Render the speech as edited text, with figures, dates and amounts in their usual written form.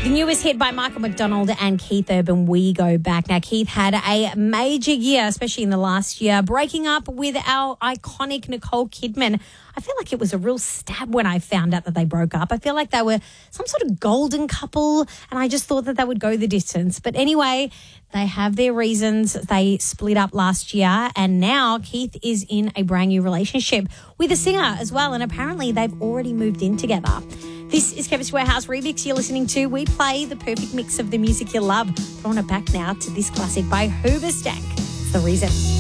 The newest hit by Michael McDonald and Keith Urban, We Go Back. Now, Keith had a major year, especially in the last year, breaking up with our iconic Nicole Kidman. I feel like it was a real stab when I found out that they broke up. I feel like they were some sort of golden couple, and I just thought that they would go the distance. But anyway, they have their reasons. They split up last year, and now Keith is in a brand new relationship with a singer as well, and apparently they've already moved in together. This is Chemist Warehouse Remix you're listening to. We play the perfect mix of the music you love. Throwing it back now to this classic by Hoobastank. It's The Reason.